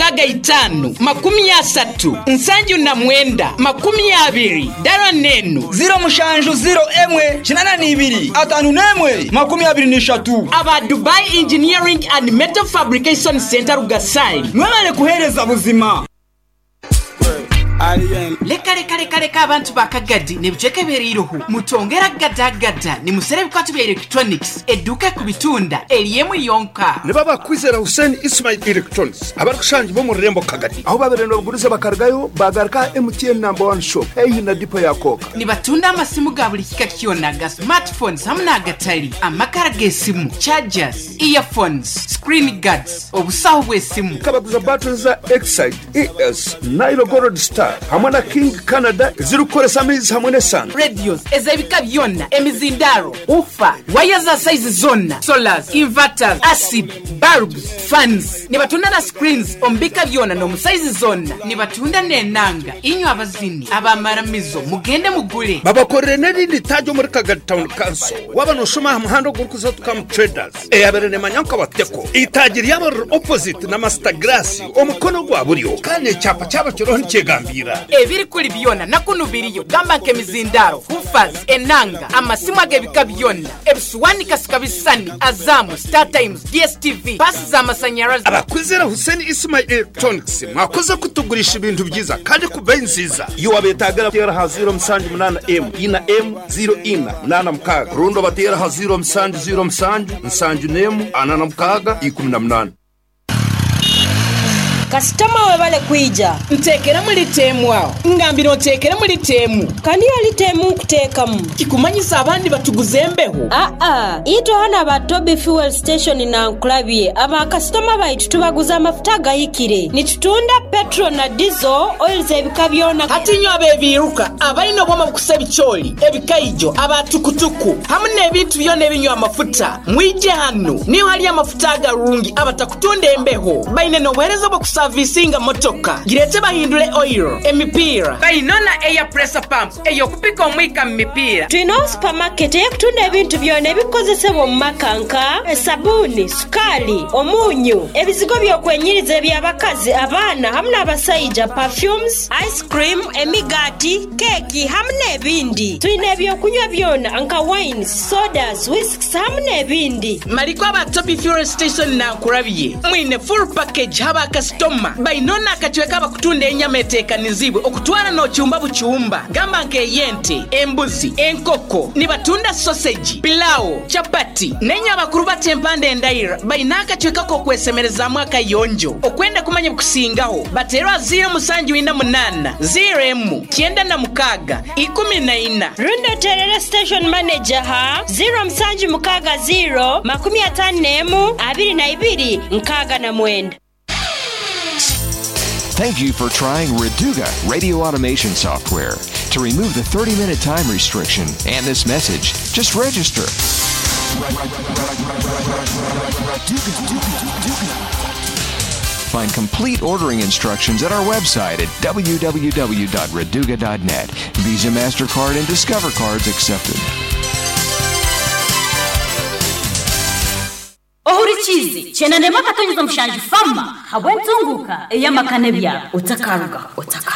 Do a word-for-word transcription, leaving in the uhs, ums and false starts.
mukaga itanu makumi asatu nsanju na mwenda makumi abiri dara nenu ziro mushanju ziro emwe chinana nibiri atanu nemwe makumi abiri nishatu. Aba Dubai Engineering and Metal Fabrication Center Rugasai mwemale kuhereza buzima. Leka leka leka leka abantu bakagadi nebijeke beriruhu mutongera gadagada ni musere bikatu bya electronics eduka kubitunda eliyemu yonka ne baba kwizera Hussein Ismail Electronics abarushanje bo mu Rembo Kagadi aho baberendo bagurize bakargayo bagarka M T N number one shop eyi na dipo ya koka ni batunda amasimu ga buli kikakiyona ga smartphones hamwe nagatali amakara gesimu chargers earphones screen guards obusaho bwesimu kabaguza batteries za Excite E S Nile Gold Star hamwana King Canada zirukoresa mizi hamwe san radios ezebika byonna emizindaro ufa wire za size zonna solars inverters acid bulbs fans ni batunda na screens ombika byonna no mu size zonna ni batunda nenanga inyo abazini abamaramizo mugende mugule babakorere n'indi tajo muri Kagadi Town Council wabano shoma muhando gurukuza tukam traders e yaberene manyanka bateko itagiri yabo opposite na Master Glass omukono gwa buriyo kane cyapa cyaba cyo ntikegambira ebiri kuri byona nakunubiriyo gamba nke mizindaro ufaz enanga amasimu agebika byonna ebisuwani kasikabisani Azamu Star Times D S T V pasi za masanyarazi abakwizera Hussein Ismail Electronics mwakoze kutugurisha ibintu byiza kandi kubeye nziza iyo wabetagara tera ha zero msanju munana M ina M zero ina nana mkaga rundo batera ha zero msanju zero msanju msanju nemu anana mkaga ikumi na munana. Kasitama webale kuija ntekera muri temu wao ngambira otekera muri temu kandi ali temu kutekamu kikumanyisa abandi batuguzembeho a a ito hana ba Toby Fuel Station na Nkulabye aba kasitama baitu tubaguza amafuta gahikire nitutunda petrol na diesel oil zebikabyona hati nyo abebiruka abalino boma kusebicholi ebikaijo abatukutuku hamune ebintu byone binyo amafuta mwije hano niyo hali amafuta agarungi abatakutunda embeho baine no wereza bo servicinga motoka girete bahindule oil emipira bayinona air pressure pump eyo kupika omwika mipira twino supermarket ekutunda ebintu byone bikozesebwa mu makanka sabuni sukali omunyu ebizigo byokwenyiriza by'abakazi abana hamwe abasayija perfumes ice cream emigati keki hamwe ebindi twine ebyokunywa byona anka wines sodas whisks hamwe ebindi maliko aba Toby Fuel Station na Nkulabye mwine full package haba Toma bainona akachweka bakutunda enyama etekanizibwe okutwala no cyumba bucyumba gamba nke yente embuzi enkoko ni batunda sausage pilau chapati nenya bakuru batempande ndaira bainaka akachweka ko kwesemereza mwaka yonjo okwenda kumanya kusingaho baterwa zero musanju wina munana zero emu kienda na mukaga ikumi na ina Rundo Terere Station Manager ha zero musanju mukaga zero makumi atanu nemu abiri na ibiri nkaga na mwenda. Thank you for trying Reduga radio automation software. To remove the thirty minute time restriction and this message, just register. Find complete ordering instructions at our website at w w w dot reduga dot net. Visa, MasterCard, and Discover cards accepted. Ohurichizi, chena nema katonyuza mshanji fama, hawentunguka, eya makanebya, utakaruga, utakaruga.